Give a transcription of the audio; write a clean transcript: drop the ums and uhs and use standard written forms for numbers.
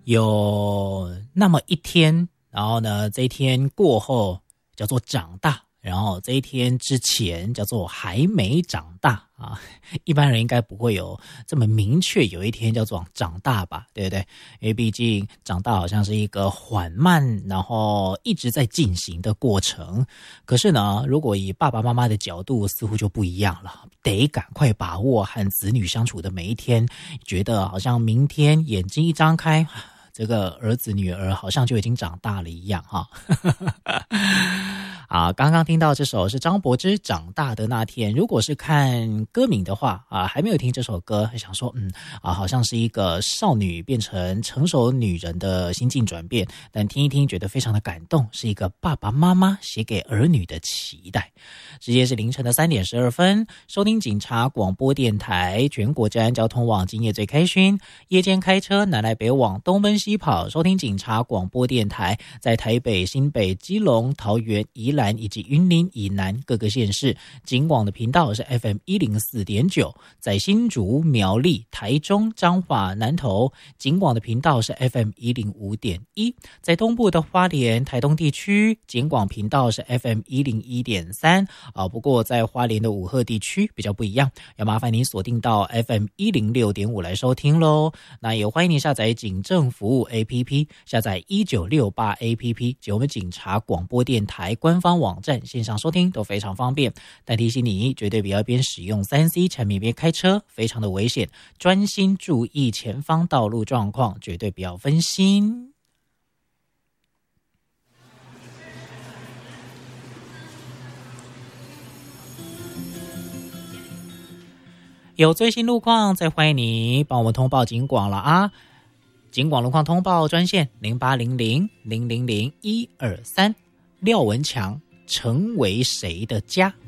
有那么一天，然后呢，这一天过后叫做长大，然后这一天之前叫做还没长大啊。一般人应该不会有这么明确有一天叫做长大吧，对不对？因为毕竟长大好像是一个缓慢然后一直在进行的过程。可是呢，如果以爸爸妈妈的角度似乎就不一样了，得赶快把握和子女相处的每一天，觉得好像明天眼睛一张开，这个儿子女儿好像就已经长大了一样哈。啊，刚刚听到这首是张柏芝《长大的那天》。如果是看歌名的话啊，还没有听这首歌，想说好像是一个少女变成成熟女人的心境转变，但听一听觉得非常的感动，是一个爸爸妈妈写给儿女的期待。时间是凌晨的3点12分，收听警察广播电台，全国治安交通网，今夜最开心，夜间开车南来北往，东奔西跑，收听警察广播电台，在台北、新北、基隆、桃园、宜兰以及云林以南各个县市，警广的频道是 FM 104.9，在新竹、苗栗、台中、彰化、南投，警广的频道是 FM 105.1，在东部的花莲、台东地区，警广频道是 FM 101.3。不过在花莲的武鹤地区比较不一样，要麻烦您锁定到 FM 106.5来收听咯。那也欢迎您下载警政服务 APP， 下载1968 APP 及我们警察广播电台官方网站，线上收听都非常方便。但提醒你，绝对不要边使用 3C 产品边开车，非常的危险，专心注意前方道路状况，绝对不要分心。有最新路况，再欢迎你帮我们通报警广了啊！警广路况通报专线0800000123，廖文强，成为谁的家？